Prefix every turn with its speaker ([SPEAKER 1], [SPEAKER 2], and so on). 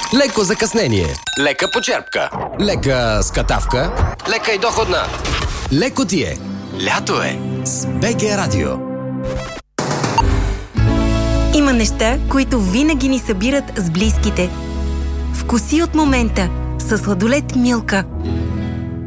[SPEAKER 1] Леко закъснение, лека почерпка, лека скатавка, лека и доходна. Леко ти е. Лято е с БГ Радио.
[SPEAKER 2] Има неща, които винаги ни събират с близките. Вкуси от момента със сладолед Милка.